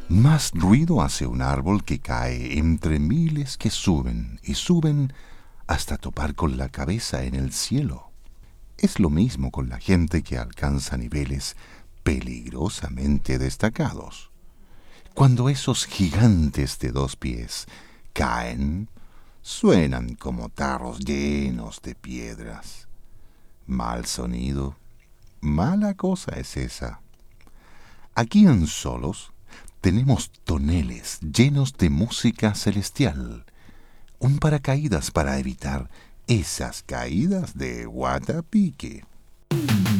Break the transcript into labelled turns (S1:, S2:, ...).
S1: Más ruido hace un árbol que cae entre miles que suben y suben hasta topar con la cabeza en el cielo. Es lo mismo con la gente que alcanza niveles peligrosamente destacados. Cuando esos gigantes de 2 pies caen, suenan como tarros llenos de piedras. Mal sonido, mala cosa es esa. Aquí en Solos tenemos toneles llenos de música celestial, un paracaídas para evitar esas caídas de guatapique.